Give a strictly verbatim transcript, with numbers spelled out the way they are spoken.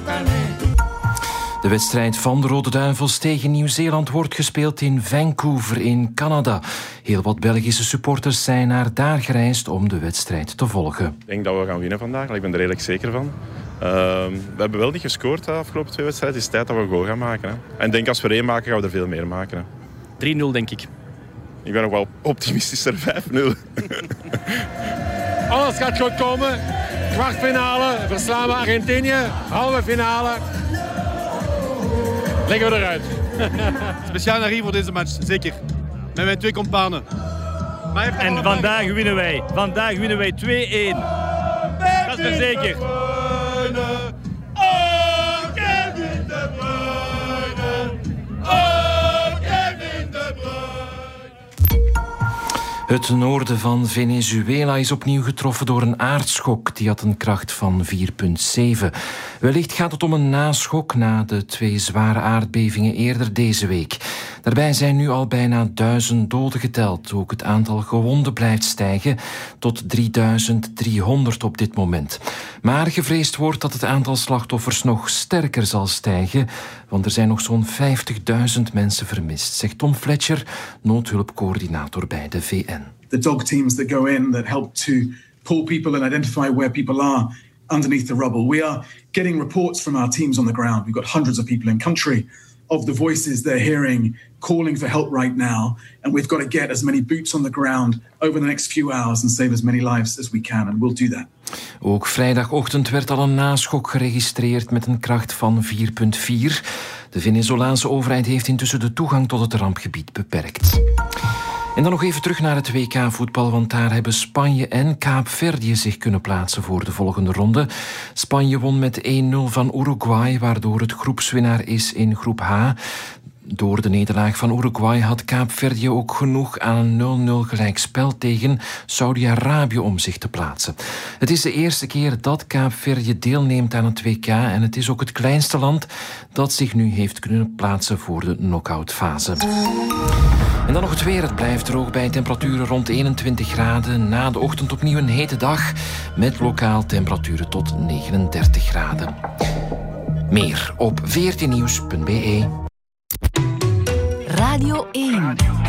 De wedstrijd van de Rode Duivels tegen Nieuw-Zeeland wordt gespeeld in Vancouver in Canada. Heel wat Belgische supporters zijn naar daar gereisd om de wedstrijd te volgen. Ik denk dat we gaan winnen vandaag, ik ben er redelijk zeker van. Uh, we hebben wel niet gescoord de afgelopen twee wedstrijden. Het is tijd dat we een goal gaan maken. Hè. En ik denk als we er één maken, gaan we er veel meer maken. Hè. drie nul denk ik. Ik ben nog wel optimistischer, vijf nul. Alles gaat goed komen. Kwartfinale, verslaan we Argentinië. Halve finale. Leggen we eruit. Speciaal naar hier voor deze match, zeker. Met mijn twee companen. En vandaag winnen wij. Vandaag winnen wij twee-één. Dat is verzekerd. Het noorden van Venezuela is opnieuw getroffen door een aardschok. Die had een kracht van vier komma zeven. Wellicht gaat het om een naschok na de twee zware aardbevingen eerder deze week. Daarbij zijn nu al bijna duizend doden geteld. Ook het aantal gewonden blijft stijgen tot drieduizend driehonderd op dit moment. Maar gevreesd wordt dat het aantal slachtoffers nog sterker zal stijgen, want er zijn nog zo'n vijftigduizend mensen vermist, zegt Tom Fletcher, noodhulpcoördinator bij de V N. The dog teams that go in that help to pull people and identify where people are underneath the rubble. We are getting reports from our teams on the ground. We've got hundreds of people in country of the voices they're hearing calling for help right now, and we've got to get as many boots on the ground over the next few hours and save as many lives as we can, and we'll do that. Ook vrijdagochtend werd al een naschok geregistreerd met een kracht van vier komma vier. De Venezolaanse overheid heeft intussen de toegang tot het rampgebied beperkt. En dan nog even terug naar het W K-voetbal, want daar hebben Spanje en Kaapverdië zich kunnen plaatsen voor de volgende ronde. Spanje won met één nul van Uruguay, waardoor het groepswinnaar is in groep H. Door de nederlaag van Uruguay had Kaapverdië ook genoeg aan een nul nul gelijkspel tegen Saudi-Arabië om zich te plaatsen. Het is de eerste keer dat Kaapverdië deelneemt aan het W K en het is ook het kleinste land dat zich nu heeft kunnen plaatsen voor de knock-outfase. En dan nog het weer. Het blijft droog bij temperaturen rond eenentwintig graden. Na de ochtend opnieuw een hete dag met lokaal temperaturen tot negenendertig graden. Meer op veertien nieuws punt be. Radio één.